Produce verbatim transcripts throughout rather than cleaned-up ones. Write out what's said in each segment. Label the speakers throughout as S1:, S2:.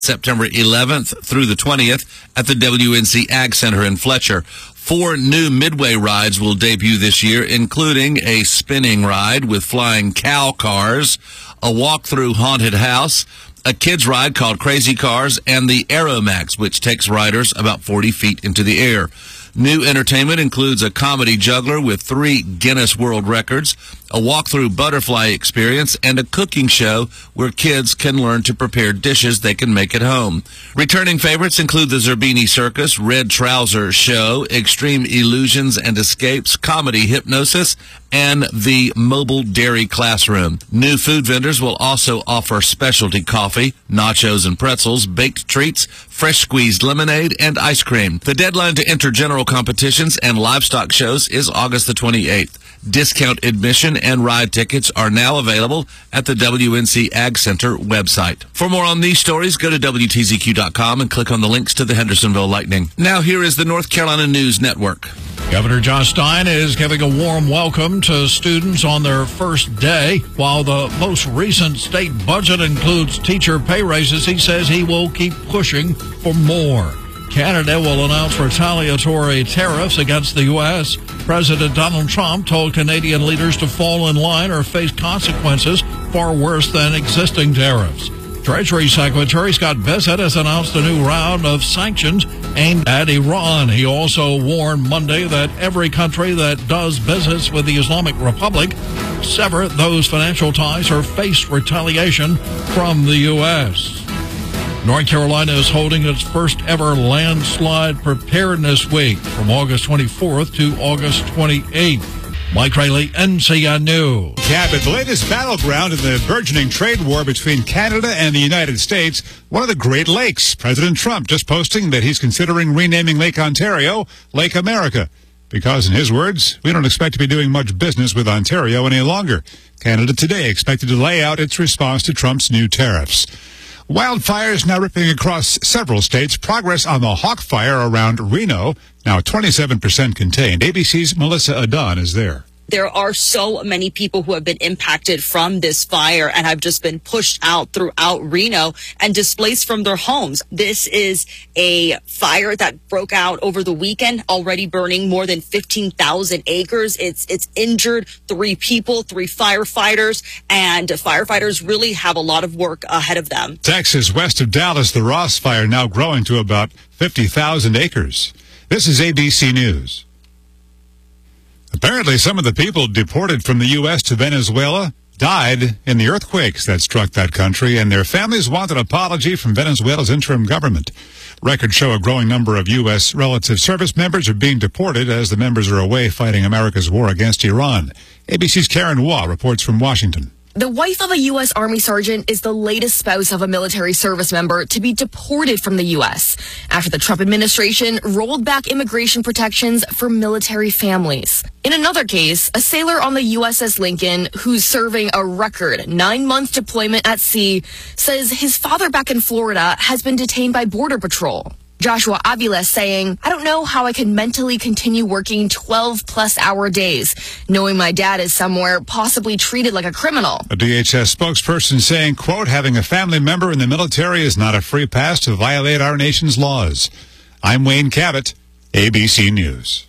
S1: September eleventh through the twentieth at the W N C Ag Center in Fletcher. Four new Midway rides will debut this year, including a spinning ride with flying cow cars, a walk through haunted house, a kids ride called Crazy Cars, and the Aeromax, which takes riders about forty feet into the air. New entertainment includes a comedy juggler with three Guinness World Records, a walk-through butterfly experience, and a cooking show where kids can learn to prepare dishes they can make at home. Returning favorites include the Zerbini Circus, Red Trouser Show, Extreme Illusions and Escapes, Comedy Hypnosis, and the Mobile Dairy Classroom. New food vendors will also offer specialty coffee, nachos and pretzels, baked treats, fresh squeezed lemonade, and ice cream. The deadline to enter general competitions and livestock shows is August the twenty-eighth. Discount admission and ride tickets are now available at the W N C Ag Center website. For more on these stories, go to W T Z Q dot com and click on the links to the Hendersonville Lightning. Now here is the North Carolina News Network.
S2: Governor Josh Stein is giving a warm welcome to students on their first day. While the most recent state budget includes teacher pay raises, he says he will keep pushing for more. Canada will announce retaliatory tariffs against the U S. President Donald Trump told Canadian leaders to fall in line or face consequences far worse than existing tariffs. Treasury Secretary Scott Bessent has announced a new round of sanctions aimed at Iran. He also warned Monday that every country that does business with the Islamic Republic sever those financial ties or face retaliation from the U S. North Carolina is holding its first ever landslide preparedness week from August twenty-fourth to August twenty-eighth. Mike Riley, N C N News.
S3: Cabot, the latest battleground in the burgeoning trade war between Canada and the United States, one of the Great Lakes. President Trump just posting that he's considering renaming Lake Ontario Lake America, because, in his words, we don't expect to be doing much business with Ontario any longer. Canada today expected to lay out its response to Trump's new tariffs. Wildfires now ripping across several states. Progress on the Hawk Fire around Reno, now twenty-seven percent contained. A B C's Melissa Adon is there.
S4: There are so many people who have been impacted from this fire and have just been pushed out throughout Reno and displaced from their homes. This is a fire that broke out over the weekend, already burning more than fifteen thousand acres. It's it's injured three people, three firefighters, and firefighters really have a lot of work ahead of them.
S3: Texas, west of Dallas, the Ross Fire now growing to about fifty thousand acres. This is A B C News. Apparently, some of the people deported from the U S to Venezuela died in the earthquakes that struck that country, and their families want an apology from Venezuela's interim government. Records show a growing number of U S relative service members are being deported as the members are away fighting America's war against Iran. A B C's Karen Waugh reports from Washington.
S5: The wife of a U S Army sergeant is the latest spouse of a military service member to be deported from the U S after the Trump administration rolled back immigration protections for military families. In another case, a sailor on the U S S Lincoln, who's serving a record nine-month deployment at sea, says his father back in Florida has been detained by Border Patrol. Joshua Avila saying, I don't know how I can mentally continue working twelve plus hour days, knowing my dad is somewhere possibly treated like a criminal.
S3: A D H S spokesperson saying, quote, having a family member in the military is not a free pass to violate our nation's laws. I'm Wayne Cabot, A B C News.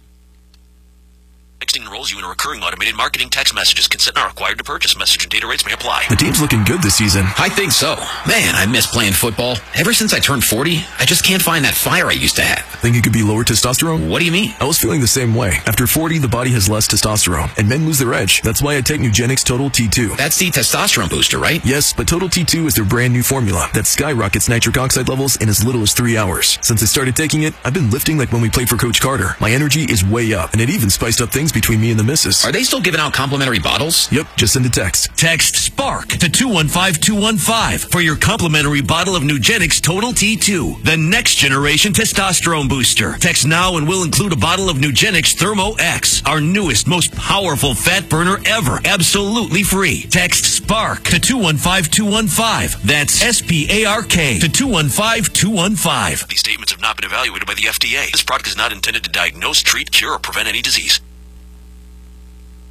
S6: Texting enrolls you in a recurring automated marketing text messages. Consent not required to purchase. Message and data rates may apply.
S7: The team's looking good this season.
S8: I think so. Man, I miss playing football. Ever since I turned forty, I just can't find that fire I used to have.
S7: Think it could be lower testosterone?
S8: What do you mean?
S7: I was feeling the same way. After forty, the body has less testosterone, and men lose their edge. That's why I take Nugenix Total T two.
S8: That's the testosterone booster, right?
S7: Yes, but Total T two is their brand new formula that skyrockets nitric oxide levels in as little as three hours. Since I started taking it, I've been lifting like when we played for Coach Carter. My energy is way up, and it even spiced up things between me and the missus.
S8: Are they still giving out complimentary bottles?
S7: Yep, just send a text.
S6: Text SPARK to two one five two one five for your complimentary bottle of Nugenix Total T two, the next generation testosterone booster. Text now and we'll include a bottle of Nugenix Thermo X, our newest, most powerful fat burner ever, absolutely free. Text SPARK to two one five two one five. That's S P A R K to two one five two one five. These statements have not been evaluated by the F D A. This product is not intended to diagnose, treat, cure, or prevent any disease.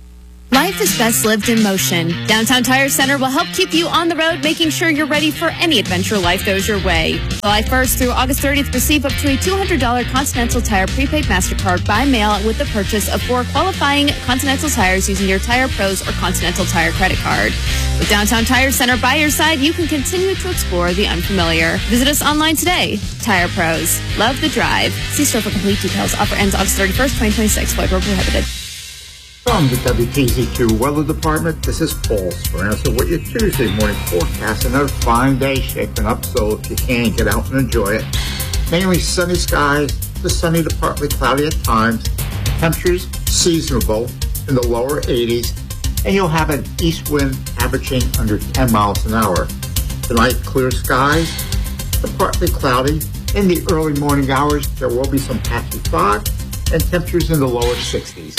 S9: Life is best lived in motion. Downtown Tire Center will help keep you on the road, making sure you're ready for any adventure life throws your way. July first through August thirtieth, receive up to a two hundred dollars Continental Tire prepaid MasterCard by mail with the purchase of four qualifying Continental tires using your Tire Pros or Continental Tire credit card. With Downtown Tire Center by your side, you can continue to explore the unfamiliar. Visit us online today. Tire Pros. Love the drive. See store for complete details. Offer ends August thirty-first, twenty twenty-six. Void where prohibited.
S10: From the W K Z Q Weather Department, this is Paul Speranza with your Tuesday morning forecast. Another fine day shaping up, so if you can, get out and enjoy it. Mainly sunny skies, the sunny to partly cloudy at times. Temperatures seasonable in the lower eighties, and you'll have an east wind averaging under ten miles an hour. Tonight, clear skies, but partly cloudy. In the early morning hours, there will be some patchy fog, and temperatures in the lower sixties.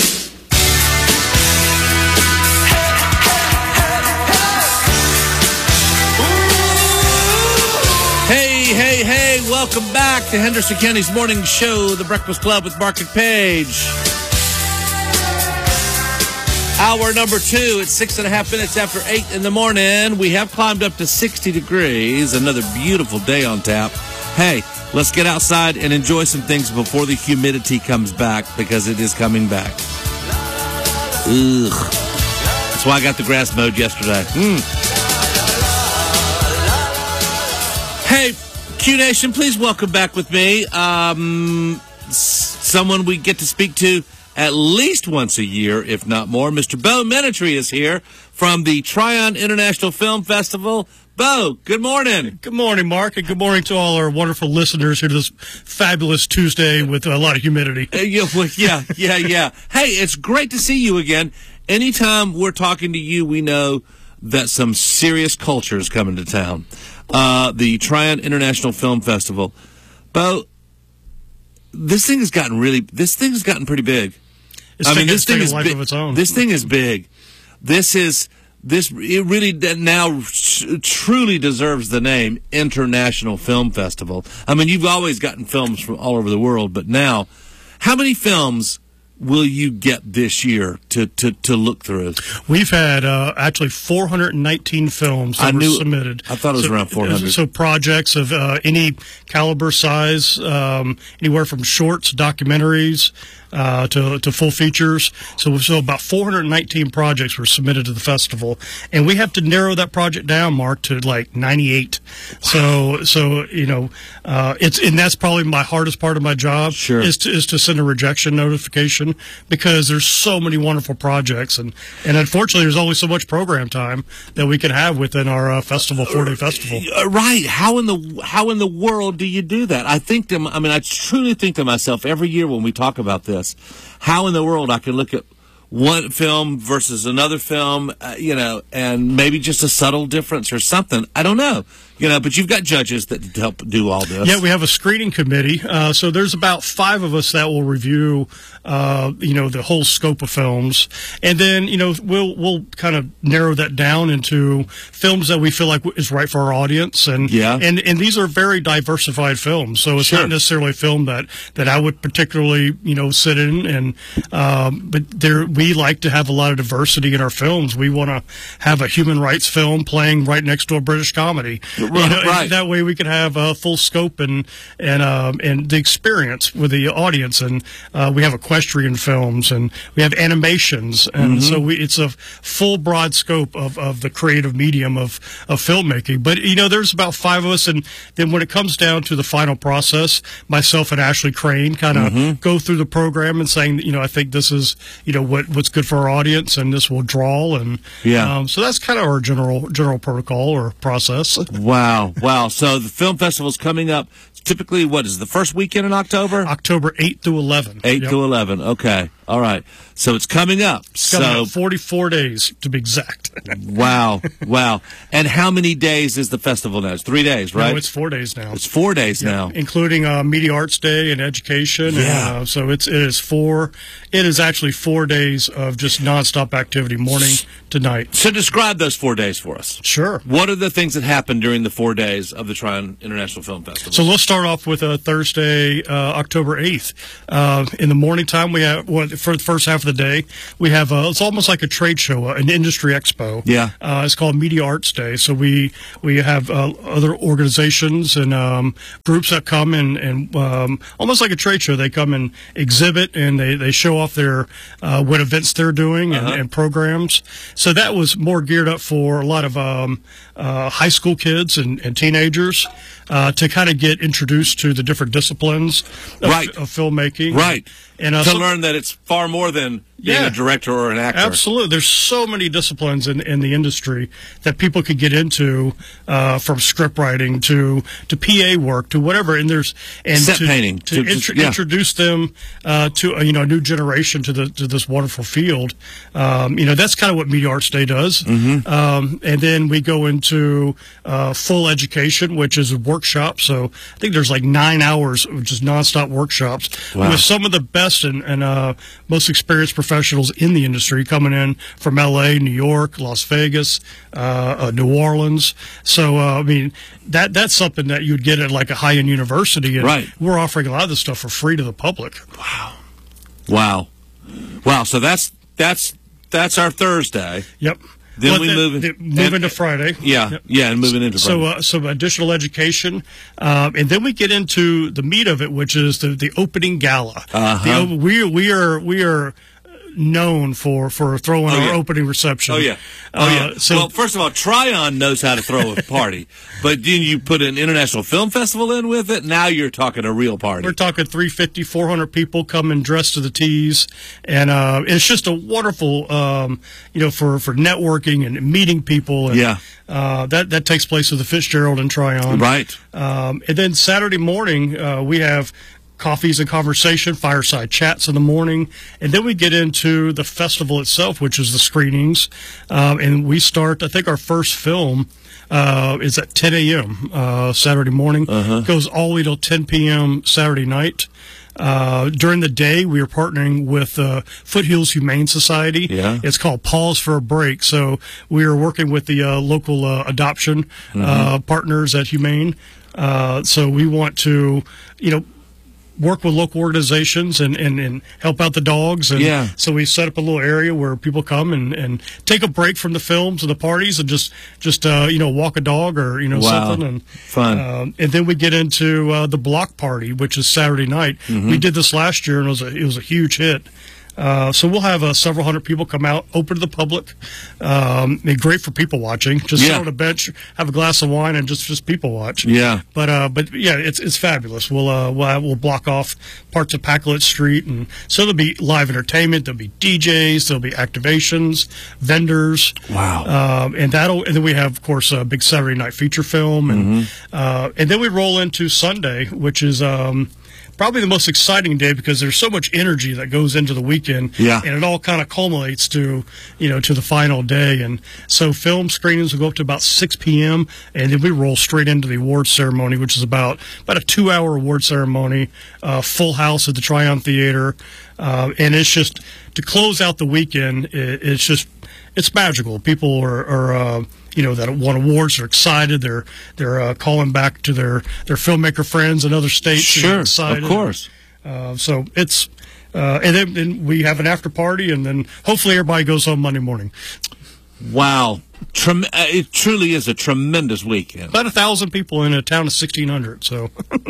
S1: Hey, hey, hey, welcome back to Henderson County's morning show, The Breakfast Club with Mark and Paige. Hour number two, it's six and a half minutes after eight in the morning. We have climbed up to sixty degrees, another beautiful day on tap. Hey, let's get outside and enjoy some things before the humidity comes back, because it is coming back. Ugh. That's why I got the grass mowed yesterday. Mm. Hey, Q Nation, please welcome back with me um, someone we get to speak to at least once a year, if not more. Mister Bo Menetry is here from the Tryon International Film Festival. Bo, good morning.
S11: Good morning, Mark, and good morning to all our wonderful listeners here to this fabulous Tuesday with a lot of humidity.
S1: Uh, yeah, well, yeah, yeah, yeah. Hey, it's great to see you again. Anytime we're talking to you, we know that some serious culture is coming to town. Uh, the Tryon International Film Festival. Bo, this thing has gotten really, this thing has gotten pretty big.
S11: It's
S1: I mean, this thing is
S11: life
S1: big.
S11: Of its own.
S1: This thing is big. This is, this, it really now truly deserves the name International Film Festival. I mean, you've always gotten films from all over the world, but now, how many films will you get this year to, to, to look through?
S11: We've had uh, actually four hundred nineteen films that
S1: I
S11: were
S1: knew,
S11: submitted.
S1: I thought it was
S11: so,
S1: around four hundred.
S11: So projects of uh, any caliber, size, um, anywhere from shorts, documentaries, uh, to, to full features. So, so about four hundred nineteen projects were submitted to the festival, and we have to narrow that project down, Mark, to like ninety-eight. Wow. So, so you know, uh, it's and that's probably my hardest part of my job.
S1: Sure.
S11: is to is to send a rejection notification, because there's so many wonderful projects, and and unfortunately, there's only so much program time that we can have within our uh, festival, four day festival.
S1: Uh, right? How in the how in the world do you do that? I think to, I mean, I truly think to myself every year when we talk about this. How in the world I can look at one film versus another film, uh, you know, and maybe just a subtle difference or something. I don't know, you know, but you've got judges that help do all this.
S11: Yeah, we have a screening committee. Uh, so there's about five of us that will review, uh, you know, the whole scope of films. And then, you know, we'll we'll kind of narrow that down into films that we feel like is right for our audience. And
S1: yeah.
S11: and, and these are very diversified films. So it's
S1: Sure.
S11: not necessarily a film that, that I would particularly, you know, sit in. And um, but there we like to have a lot of diversity in our films. We want to have a human rights film playing right next to a British comedy.
S1: Right,
S11: you know,
S1: right.
S11: That way we can have a full scope and and um, and the experience with the audience. And uh, we have equestrian films, and we have animations, and
S1: Mm-hmm.
S11: so we, it's a full broad scope of, of the creative medium of, of filmmaking. But you know, there's about five of us, and then when it comes down to the final process, myself and Ashley Crane kind of
S1: Mm-hmm.
S11: go through the program and saying, you know, I think this is, you know, what what's good for our audience, and this will draw, and
S1: Yeah.
S11: um, so that's kind of our general general protocol or process.
S1: Wow, wow. So the film festival's coming up. Typically, what is it, the first weekend in October?
S11: October eighth through eleven.
S1: eight
S11: Yep.
S1: to eleven. Okay. All right. So it's coming up.
S11: Coming
S1: so
S11: up forty-four days to be exact.
S1: wow, wow. And how many days is the festival now? It's three days, right?
S11: No, it's four days now.
S1: It's four days
S11: Yeah,
S1: now.
S11: including uh, Media Arts Day and education.
S1: Yeah.
S11: And, uh, so it's it is four. It is actually four days of just nonstop activity, morning to night.
S1: So describe those four days for us.
S11: Sure.
S1: What are the things that happen during the four days of the Tryon International Film Festival?
S11: So we'll start off with uh, Thursday, uh, October eighth. Uh, in the morning time, we have what for the first half of the day, we have a, it's almost like a trade show, an industry expo.
S1: Yeah.
S11: Uh, it's called Media Arts Day. So we we have uh, other organizations and um, groups that come and, and um, almost like a trade show. They come and exhibit and they, they show off their uh, what events they're doing and,
S1: Uh-huh.
S11: and programs. So that was more geared up for a lot of um, uh, high school kids and, and teenagers uh, to kind of get introduced to the different disciplines of,
S1: Right.
S11: of filmmaking.
S1: Right.
S11: And uh,
S1: to
S11: so-
S1: learn that it's far more than being
S11: Yeah.
S1: a director or an actor.
S11: Absolutely. There's so many disciplines in, in the industry that people could get into, uh, from script writing to, to P A work to whatever. And there's and
S1: Set
S11: to,
S1: painting.
S11: to,
S1: To just-
S11: intro-
S1: yeah.
S11: introduce them uh, to uh, you know a new generation to the to this wonderful field. Um, you know that's kind of what Media Arts Day does.
S1: Mm-hmm.
S11: Um, and then we go into uh, full education, which is a workshop. So I think there's like nine hours of just nonstop workshops
S1: Wow.
S11: with some of the best and, and uh, most experienced professionals in the industry coming in from L A, New York, Las Vegas, uh, uh, New Orleans. So, uh, I mean, that that's something that you'd get at like a high-end university. And
S1: Right.
S11: we're offering a lot of this stuff for free to the public.
S1: Wow. Wow. So that's that's that's our Thursday.
S11: Yep.
S1: Then
S11: Well,
S1: we
S11: the-
S1: move in-
S11: the- move
S1: and-
S11: into Friday.
S1: Yeah.
S11: Yep.
S1: Yeah. And moving into
S11: So,
S1: Friday.
S11: uh, some additional education, um, and then we get into the meat of it, which is the, the opening gala.
S1: Uh-huh.
S11: The, o- we we are we are known for for throwing
S1: Oh,
S11: our
S1: yeah.
S11: opening reception.
S1: Oh yeah, oh
S11: Uh,
S1: yeah.
S11: so
S1: well, first of all, Tryon knows how to throw a party, but then you put an international film festival in with it. Now you're talking a real party.
S11: we're talking three fifty, four hundred people coming dressed to the T's, and uh, it's just a wonderful, um, you know, for, for networking and meeting people. And,
S1: Yeah.
S11: uh, that that takes place at the Fitzgerald and Tryon.
S1: Right.
S11: Um, and then Saturday morning, uh, we have coffees and conversation, fireside chats in the morning, and then we get into the festival itself, which is the screenings. Um, and we start, I think, our first film. Uh, is at ten a.m. Uh, Saturday morning.
S1: Uh-huh.
S11: Goes all the way till ten p.m. Saturday night. Uh, during the day, we are partnering with uh, Foothills Humane Society.
S1: Yeah.
S11: It's called Pause for a Break. So we are working with the uh, local uh, adoption
S1: Mm-hmm.
S11: uh, partners at Humane. Uh, so we want to, you know, work with local organizations and, and, and help out the dogs. And
S1: Yeah.
S11: so we set up a little area where people come and, and take a break from the films and the parties and just, just uh, you know, walk a dog or, you know,
S1: Wow.
S11: something. And,
S1: Fun.
S11: Um, and then we get into uh, the block party, which is Saturday night.
S1: Mm-hmm.
S11: We did this last year and it was a, it was a huge hit. Uh, so we'll have uh, several hundred people come out, open to the public. Um, and great for people watching. Just sit
S1: Yeah.
S11: on a bench, have a glass of wine, and just, just people watch.
S1: Yeah.
S11: But uh, but yeah, it's it's fabulous. We'll uh, we'll, have, we'll block off parts of Pacolet Street, and so there'll be live entertainment. There'll be D Js. There'll be activations, vendors.
S1: Wow.
S11: Um, and that'll and then we have, of course, a big Saturday night feature film, and
S1: Mm-hmm.
S11: uh, and then we roll into Sunday, which is. Um, Probably the most exciting day because there's so much energy that goes into the weekend,
S1: Yeah.
S11: and it all kind of culminates to, you know, to the final day. And so film screenings will go up to about six p.m. and then we roll straight into the award ceremony, which is about about a two-hour award ceremony, uh, full house at the Tryon Theater, uh, and it's just to close out the weekend. It, it's just it's magical. People are. are uh, you know, that won awards are excited. They're they're uh, calling back to their, their filmmaker friends in other states. and
S1: Sure,
S11: excited.
S1: of course.
S11: Uh, so it's uh, and then and we have an after party, and then hopefully everybody goes home Monday morning.
S1: Wow. Trem- uh, it truly is a tremendous weekend.
S11: About a thousand people in a town of sixteen hundred. So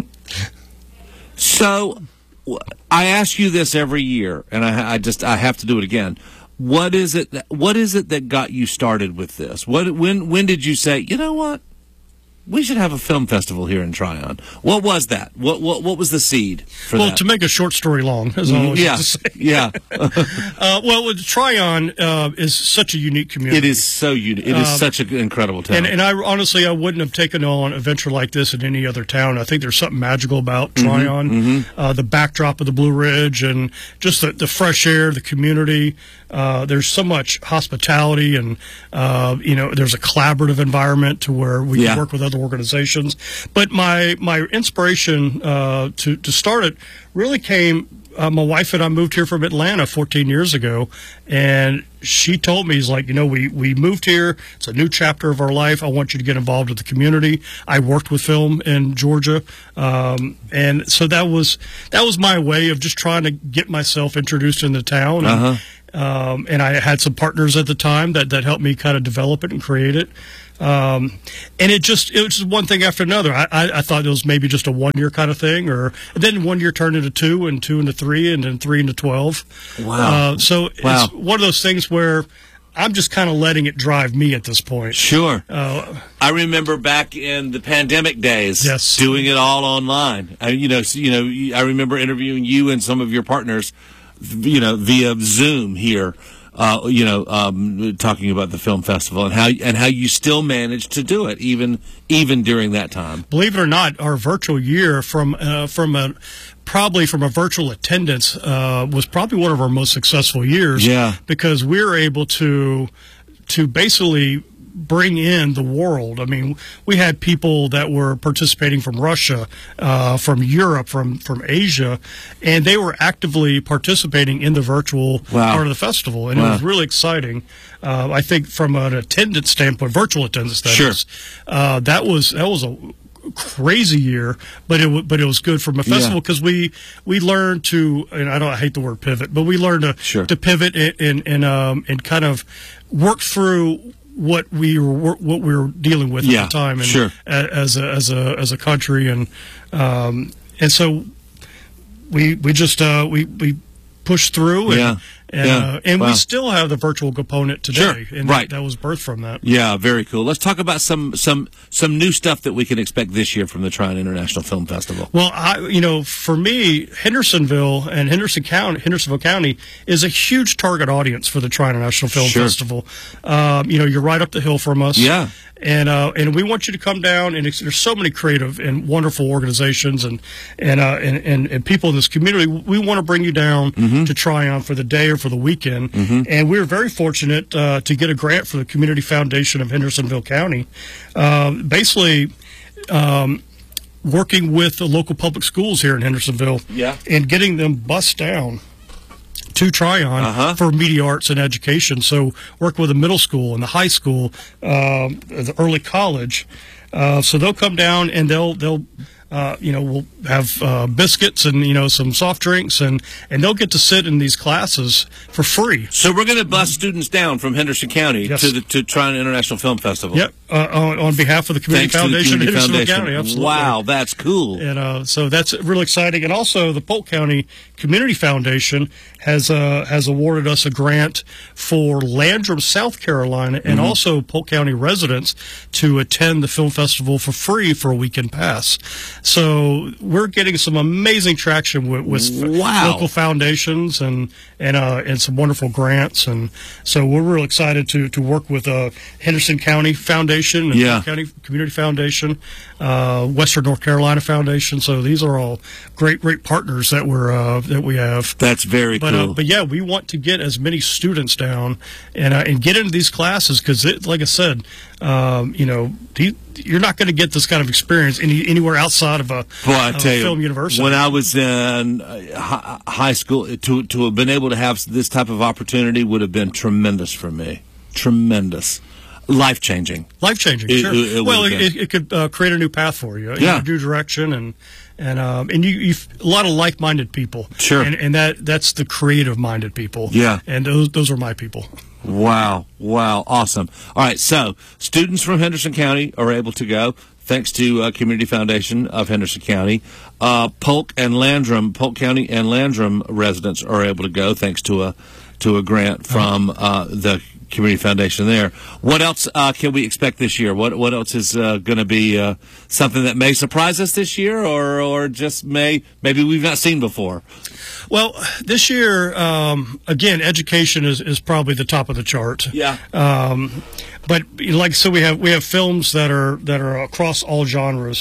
S1: So, w- I ask you this every year, and I, I just I have to do it again. What is it? That, what is it that got you started with this? What when when did you say, you know what, we should have a film festival here in Tryon? What was that? What what what was the seed for
S11: well,
S1: that?
S11: to make a short story long, as I
S1: Mhm,
S11: always
S1: yeah,
S11: like to say.
S1: yeah.
S11: uh, well, with Tryon uh, is such a unique community.
S1: It is so unique. It is
S11: Um,
S1: such an incredible town.
S11: And, and I honestly, I wouldn't have taken on a venture like this in any other town. I think there's something magical about Tryon,
S1: mm-hmm.
S11: uh, the backdrop of the Blue Ridge, and just the, the fresh air, the community. Uh, there's so much hospitality, and uh, you know, there's a collaborative environment to where we
S1: Yeah.
S11: can work with other other organizations. But my my inspiration uh, to to start it really came. Uh, my wife and I moved here from Atlanta fourteen years ago, and she told me, "He's like, you know, we we moved here. It's a new chapter of our life. I want you to get involved with the community." I worked with film in Georgia, um, and so that was that was my way of just trying to get myself introduced in the town. And,
S1: Uh-huh.
S11: Um, and I had some partners at the time that, that helped me kind of develop it and create it. Um, and it just, it was just one thing after another. I, I, I thought it was maybe just a one year kind of thing, or and then one year turned into two, and two into three, and then three into twelve.
S1: Wow.
S11: Uh, so
S1: Wow.
S11: it's one of those things where I'm just kind of letting it drive me at this point.
S1: Sure.
S11: Uh,
S1: I remember back in the pandemic days,
S11: Yes.
S1: doing it all online. I, you know, so, you know, I remember interviewing you and some of your partners, you know, via Zoom here. Uh, you know, um, talking about the film festival and how and how you still managed to do it even even during that time.
S11: Believe it or not, our virtual year from uh, from a probably from a virtual attendance uh, was probably one of our most successful years.
S1: Yeah,
S11: because we were able to to basically bring in the world. I mean, we had people that were participating from Russia, uh, from Europe, from, from Asia, and they were actively participating in the virtual
S1: wow.
S11: part of the festival, and wow. it was really exciting. Uh, I think from an attendance standpoint, virtual attendance, that
S1: sure.
S11: is, uh, that was that was a crazy year, but it w- but it was good from a festival because yeah. we we learned to, and I don't I hate the word pivot, but we learned to
S1: sure.
S11: to pivot and and and, um, and kind of work through what we were what we were dealing with
S1: yeah,
S11: at the time, and
S1: sure.
S11: as a as a as a country, and um, and so we we just uh, we we pushed through, and
S1: yeah.
S11: and,
S1: yeah.
S11: uh, and
S1: wow.
S11: we still have the virtual component today,
S1: sure.
S11: and
S1: right.
S11: that, that was birthed from that.
S1: Yeah, very cool. Let's talk about some some some new stuff that we can expect this year from the Tryon International Film Festival.
S11: Well, I, you know, for me, Hendersonville and Henderson County, Hendersonville County is a huge target audience for the Tryon International Film
S1: sure.
S11: Festival. Um, you know, you're right up the hill from us.
S1: Yeah.
S11: And uh, and we want you to come down, and there's so many creative and wonderful organizations and and uh, and, and, and people in this community. We want to bring you down
S1: mm-hmm.
S11: to Tryon for the day or for the weekend.
S1: Mm-hmm.
S11: And we were very fortunate uh, to get a grant from the Community Foundation of Hendersonville County. Uh, basically, um, working with the local public schools here in Hendersonville,
S1: yeah.
S11: and getting them bused down to Tryon
S1: uh-huh.
S11: for media arts and education. So work with the middle school and the high school, um, the early college. Uh, so they'll come down and they'll they'll uh, you know we'll have uh, biscuits and you know some soft drinks and and they'll get to sit in these classes for free.
S1: So we're going to bus students down from Henderson County
S11: yes.
S1: to the to Tryon International Film Festival.
S11: Yep, uh, on, on behalf of the Community
S1: Thanks
S11: Foundation
S1: to the
S11: of
S1: Community
S11: Hendersonville
S1: Foundation.
S11: County. Absolutely.
S1: Wow, that's cool.
S11: And uh, so that's really exciting. And also, the Polk County Community Foundation has uh, has awarded us a grant for Landrum, South Carolina, and mm-hmm. also Polk County residents to attend the film festival for free for a weekend pass. So we're getting some amazing traction with, with
S1: wow.
S11: local foundations and and uh, and some wonderful grants. And so we're real excited to to work with uh, Henderson County Foundation and
S1: yeah.
S11: Polk County Community Foundation, uh, Western North Carolina Foundation. So these are all great great partners that we're uh, that we have.
S1: That's very
S11: but,
S1: cool.
S11: Uh, but yeah, we want to get as many students down and uh, and get into these classes because, like I said, um, you know, the, you're not going to get this kind of experience any, anywhere outside of a,
S1: Boy, I
S11: of
S1: tell
S11: a
S1: you,
S11: film university.
S1: When I was in uh, high school, to to have been able to have this type of opportunity would have been tremendous for me. Tremendous. Life changing.
S11: Life changing,
S1: it,
S11: sure.
S1: It, it
S11: well, it, it could uh, create a new path for you,
S1: yeah.
S11: a new direction, and and um, and you, you've a lot of like minded people.
S1: Sure.
S11: And, and that that's the creative minded people.
S1: Yeah.
S11: And those those are my people.
S1: Wow. Wow. Awesome. All right. So students from Henderson County are able to go thanks to uh, Community Foundation of Henderson County. Uh, Polk and Landrum, Polk County and Landrum residents are able to go thanks to a to a grant from uh, the Community Foundation there. What else uh, can we expect this year? What what else is uh, going to be uh, something that may surprise us this year, or or just may maybe we've not seen before?
S11: Well, this year, um, again, education is, is probably the top of the chart.
S1: Yeah.
S11: Um, but like I said, we have we have films that are that are across all genres.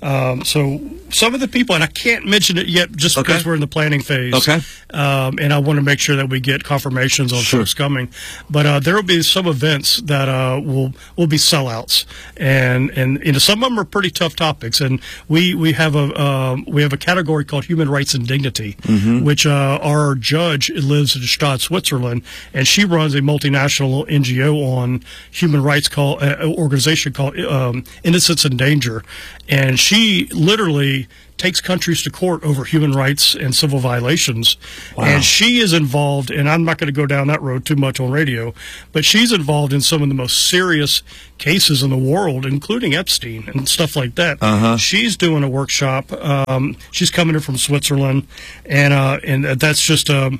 S11: Um, so some of the people, and I can't mention it yet just because
S1: Okay.
S11: we're in the planning phase.
S1: Okay.
S11: Um, and I want to make sure that we get confirmations on
S1: Sure.
S11: folks coming. But uh, there will be some events that uh, will will be sellouts, and and you know some of them are pretty tough topics. And we we have a um, we have a category called human rights and dignity,
S1: Mhm.
S11: which uh, our judge lives in Stade, Switzerland, and she runs a multinational N G O on human rights called uh, organization called um, Innocence in Danger, and she literally takes countries to court over human rights and civil violations.
S1: Wow.
S11: And she is involved, and I'm not going to go down that road too much on radio, but she's involved in some of the most serious cases in the world, including Epstein and stuff like that.
S1: Uh-huh.
S11: She's doing a workshop. Um, she's coming in from Switzerland, and uh, and that's just um,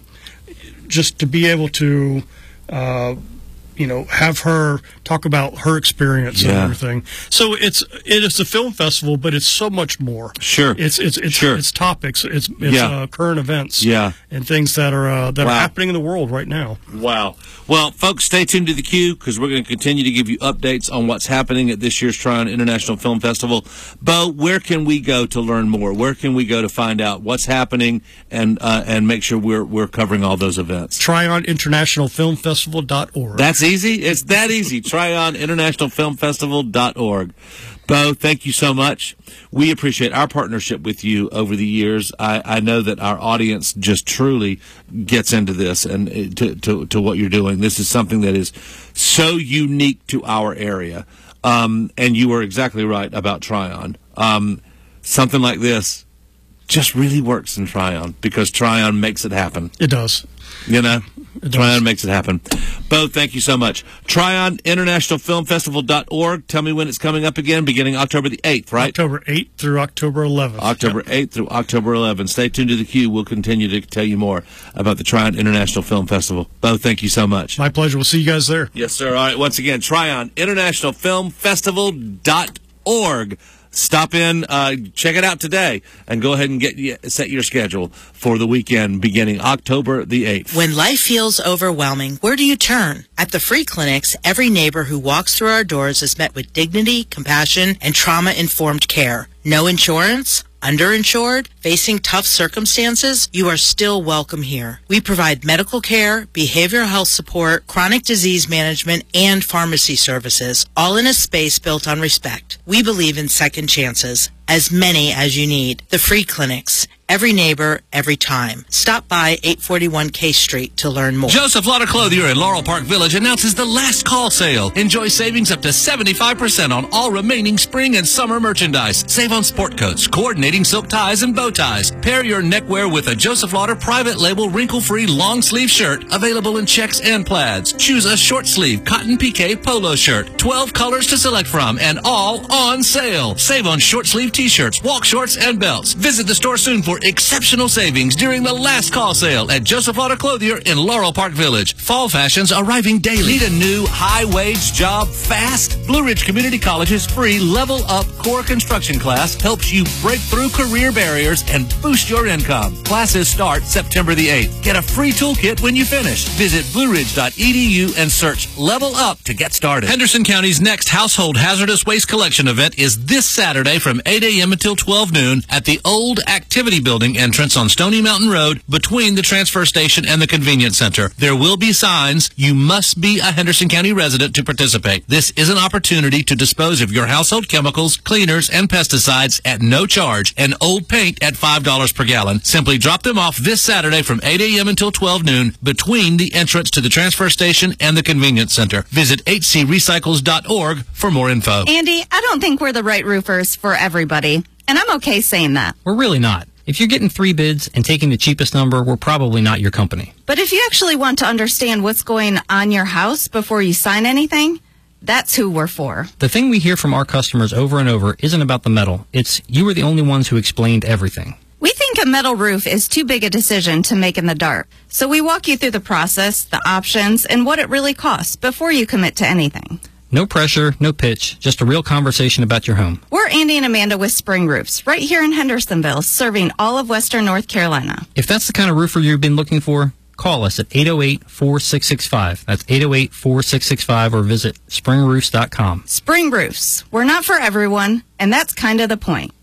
S11: just to be able to. Uh, you know, have her talk about her experience and
S1: Yeah.
S11: everything. So it's it is a film festival, but it's so much more.
S1: Sure.
S11: It's it's it's
S1: Sure.
S11: it's topics. It's it's
S1: Yeah.
S11: uh, current events.
S1: Yeah.
S11: And things that are uh, that
S1: Wow.
S11: are happening in the world right now.
S1: Wow. Well, folks, stay tuned to the Q because we're going to continue to give you updates on what's happening at this year's Tryon International Film Festival. Bo, where can we go to learn more? Where can we go to find out what's happening and uh, and make sure we're we're covering all those events?
S11: Tryon International Film Festival dot org.
S1: That's easy. It's that easy. Tryon International Film Festival dot org. Bo, thank you so much. We appreciate our partnership with you over the years. I, I know that our audience just truly gets into this and uh, to, to, to what you're doing. This is something that is so unique to our area. Um, and you are exactly right about Tryon. Um, something like this just really works in Tryon because Tryon makes it happen.
S11: It does.
S1: You know,
S11: It does.
S1: Tryon makes it happen. Bo, thank you so much. Tryon International Film Festival dot org. Tell me when it's coming up again, beginning October the eighth, right?
S11: October eighth through October eleventh.
S1: October eighth through October eleventh. Stay tuned to the Q. We'll continue to tell you more about the Tryon International Film Festival. Bo, thank you so much.
S11: My pleasure. We'll see you guys there.
S1: Yes, sir. All right. Once again, Tryon International Film Festival dot org. Stop in, uh, check it out today, and go ahead and get set your schedule for the weekend beginning October the eighth.
S12: When life feels overwhelming, where do you turn? At the Free Clinics, every neighbor who walks through our doors is met with dignity, compassion, and trauma-informed care. No insurance? Underinsured? Facing tough circumstances? You are still welcome here. We provide medical care, behavioral health support, chronic disease management, and pharmacy services, all in a space built on respect. We believe in second chances, as many as you need. The Free Clinics. Every neighbor, every time. Stop by eight forty-one K Street to learn more.
S1: Joseph Lauder Clothier in Laurel Park Village announces the last call sale. Enjoy savings up to seventy-five percent on all remaining spring and summer merchandise. Save on sport coats, coordinating silk ties, and bow ties. Pair your neckwear with a Joseph Lauder private label wrinkle-free long sleeve shirt available in checks and plaids. Choose a short sleeve cotton piqué polo shirt. twelve colors to select from and all on sale. Save on short sleeve t-shirts, walk shorts, and belts. Visit the store soon for exceptional savings during the last call sale at Joseph Lauder Clothier in Laurel Park Village. Fall fashions arriving daily. Need a new high-wage job fast? Blue Ridge Community College's free Level Up Core Construction class helps you break through career barriers and boost your income. Classes start September the eighth. Get a free toolkit when you finish. Visit blue ridge dot e d u and search Level Up to get started. Henderson County's next Household Hazardous Waste Collection event is this Saturday from eight a.m. until twelve noon at the Old Activity Building entrance on Stony Mountain Road between the transfer station and the convenience center. There will be signs. You must be a Henderson County resident to participate. This is an opportunity to dispose of your household chemicals, cleaners, and pesticides at no charge and old paint at five dollars per gallon. Simply drop them off this Saturday from eight a.m. until twelve noon between the entrance to the transfer station and the convenience center. Visit h c recycles dot org for more info.
S13: Andy, I don't think we're the right roofers for everybody, and I'm okay saying that.
S14: We're really not. If you're getting three bids and taking the cheapest number, we're probably not your company.
S13: But if you actually want to understand what's going on your house before you sign anything, that's who we're for.
S14: The thing we hear from our customers over and over isn't about the metal. It's you were the only ones who explained everything.
S13: We think a metal roof is too big a decision to make in the dark. So we walk you through the process, the options, and what it really costs before you commit to anything.
S14: No pressure, no pitch, just a real conversation about your home.
S13: We're Andy and Amanda with Spring Roofs, right here in Hendersonville, serving all of Western North Carolina.
S14: If that's the kind of roofer you've been looking for, call us at eight oh eight, four six six five. That's eight oh eight, four six six five, or visit spring roofs dot com.
S13: Spring Roofs. We're not for everyone, and that's kind of the point.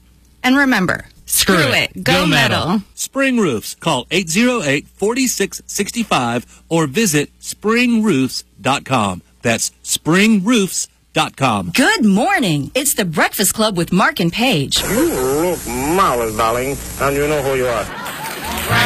S13: And remember, screw, screw it. it. Go, Go metal. metal.
S15: Spring Roofs. Call eight oh eight, four six six five or visit spring roofs dot com. That's spring roofs dot com.
S16: Good morning. It's the Breakfast Club with Mark and Paige.
S17: You look marvelous, darling, and you know who you are.